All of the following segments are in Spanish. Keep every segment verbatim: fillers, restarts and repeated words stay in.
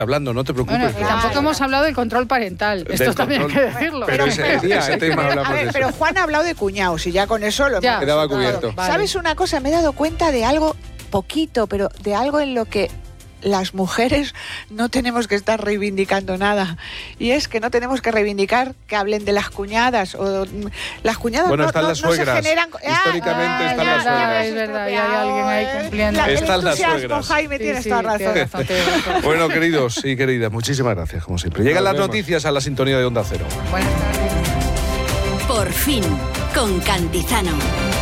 hablando, no te preocupes. Bueno, y tampoco hemos hablado del control parental. Esto Del también control, hay que decirlo. Pero ese, ese tema hablamos A ver, de eso. pero Juan ha hablado de cuñados y ya con eso lo Ya. hemos Quedaba resultado. cubierto. Vale. ¿Sabes una cosa? Me he dado cuenta de algo poquito, pero de algo en lo que las mujeres no tenemos que estar reivindicando nada. Y es que no tenemos que reivindicar que hablen de las cuñadas. O las cuñadas Bueno, no, están no, las no se suegras. generan... Históricamente Ah, están ya, las ya, suegras. Es verdad, y hay alguien ahí cumpliendo. La, el Están las entusiasmo, suegras. Jaime, Sí, tienes sí, toda razón. tienes razón, tienes razón. Bueno, queridos y queridas, muchísimas gracias, como siempre. Llegan las noticias a la sintonía de Onda Cero. Buenas tardes. Por fin, con Cantizano.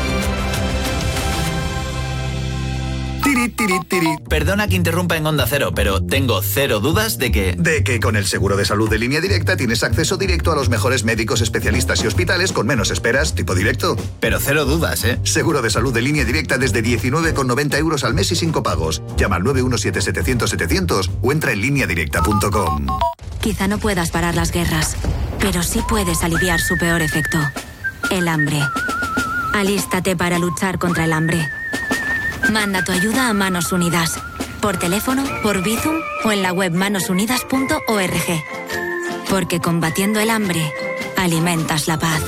Tiri, tiri, tiri. Perdona que interrumpa en Onda Cero, pero tengo cero dudas de que... De que con el seguro de salud de Línea Directa tienes acceso directo a los mejores médicos, especialistas y hospitales con menos esperas, tipo directo. Pero cero dudas, ¿eh? Seguro de salud de Línea Directa desde diecinueve con noventa euros al mes y sin copagos. Llama al nueve uno siete setecientos setecientos o entra en línea directa punto com. Quizá no puedas parar las guerras, pero sí puedes aliviar su peor efecto, el hambre. Alístate para luchar contra el hambre. Manda tu ayuda a Manos Unidas, por teléfono, por Bizum o en la web manos unidas punto org. Porque combatiendo el hambre, alimentas la paz.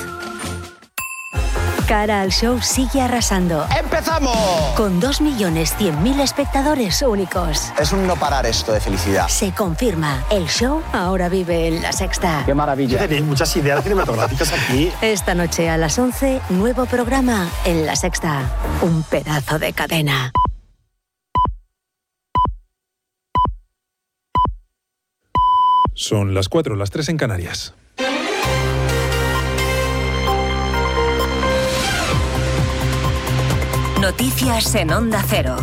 Cara al Show sigue arrasando. ¡Empezamos! Con dos millones cien mil espectadores únicos. Es un no parar esto de felicidad. Se confirma, el show ahora vive en La Sexta. ¡Qué maravilla! Tenéis muchas ideas cinematográficas aquí. Esta noche a las once, nuevo programa en La Sexta. Un pedazo de cadena. Son las cuatro, las tres en Canarias. Noticias en Onda Cero.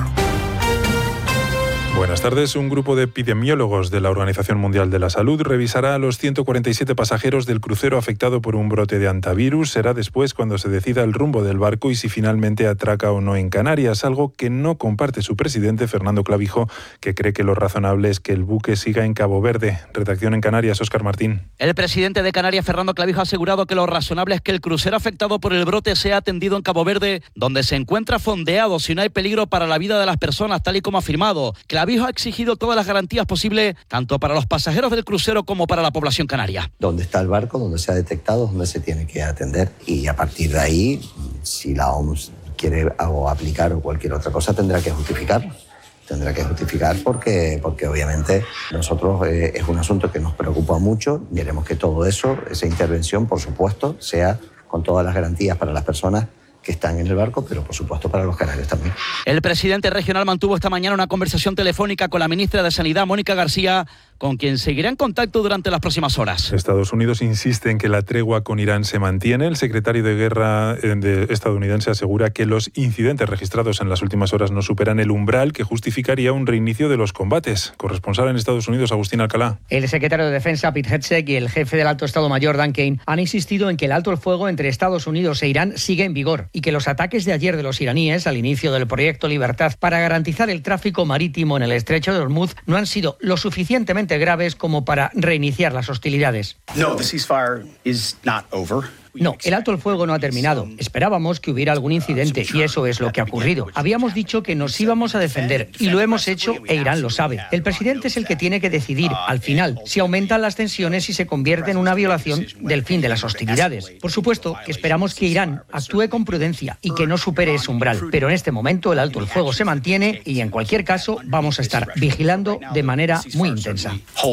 Buenas tardes. Un grupo de epidemiólogos de la Organización Mundial de la Salud revisará a los ciento cuarenta y siete pasajeros del crucero afectado por un brote de hantavirus. Será después cuando se decida el rumbo del barco y si finalmente atraca o no en Canarias, algo que no comparte su presidente, Fernando Clavijo, que cree que lo razonable es que el buque siga en Cabo Verde. Redacción en Canarias, Óscar Martín. El presidente de Canarias, Fernando Clavijo, ha asegurado que lo razonable es que el crucero afectado por el brote sea atendido en Cabo Verde, donde se encuentra fondeado si no hay peligro para la vida de las personas, tal y como ha afirmado. Clavijo ha exigido todas las garantías posibles, tanto para los pasajeros del crucero como para la población canaria. Donde está el barco, donde se ha detectado, donde se tiene que atender. Y a partir de ahí, si la O M S quiere o aplicar o cualquier otra cosa, tendrá que justificarlo. Tendrá que justificar porque, porque obviamente nosotros eh, es un asunto que nos preocupa mucho. Queremos que todo eso, esa intervención, por supuesto, sea con todas las garantías para las personas que están en el barco, pero por supuesto para los canarios también. El presidente regional mantuvo esta mañana una conversación telefónica con la ministra de Sanidad, Mónica García, con quien seguirá en contacto durante las próximas horas. Estados Unidos insiste en que la tregua con Irán se mantiene. El secretario de Guerra estadounidense asegura que los incidentes registrados en las últimas horas no superan el umbral que justificaría un reinicio de los combates. Corresponsal en Estados Unidos, Agustín Alcalá. El secretario de Defensa, Pete Hegseth, y el jefe del Alto Estado Mayor, Dan Kane, han insistido en que el alto el fuego entre Estados Unidos e Irán sigue en vigor y que los ataques de ayer de los iraníes al inicio del proyecto Libertad para garantizar el tráfico marítimo en el estrecho de Hormuz no han sido lo suficientemente graves como para reiniciar las hostilidades. No, the ceasefire is not over. No, el alto el fuego no ha terminado. Esperábamos que hubiera algún incidente y eso es lo que ha ocurrido. Habíamos dicho que nos íbamos a defender y lo hemos hecho e Irán lo sabe. El presidente es el que tiene que decidir, al final, si aumentan las tensiones y se convierte en una violación del fin de las hostilidades. Por supuesto que esperamos que Irán actúe con prudencia y que no supere ese umbral, pero en este momento el alto el fuego se mantiene y en cualquier caso vamos a estar vigilando de manera muy intensa.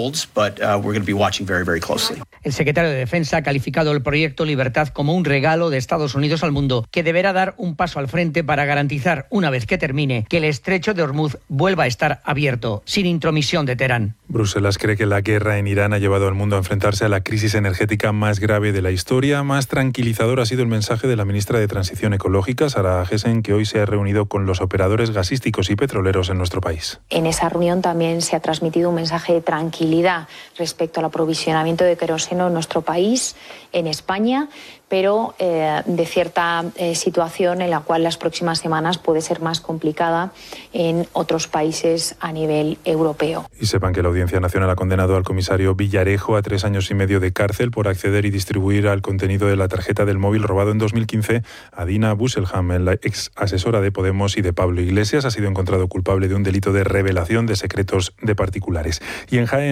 El secretario de Defensa ha calificado el proyecto Libertad como un regalo de Estados Unidos al mundo, que deberá dar un paso al frente para garantizar, una vez que termine, que el estrecho de Hormuz vuelva a estar abierto, sin intromisión de Teherán. Bruselas cree que la guerra en Irán ha llevado al mundo a enfrentarse a la crisis energética más grave de la historia. Más tranquilizador ha sido el mensaje de la ministra de Transición Ecológica, Sara Jessen, que hoy se ha reunido con los operadores gasísticos y petroleros en nuestro país. En esa reunión también se ha transmitido un mensaje de tranquilidad respecto al aprovisionamiento de queroseno en nuestro país, en España, pero eh, de cierta eh, situación en la cual las próximas semanas puede ser más complicada en otros países a nivel europeo. Y sepan que la Audiencia Nacional ha condenado al comisario Villarejo a tres años y medio de cárcel por acceder y distribuir al contenido de la tarjeta del móvil robado en dos mil quince a Dina Busselham, la ex asesora de Podemos y de Pablo Iglesias. Ha sido encontrado culpable de un delito de revelación de secretos de particulares. Y en Jaén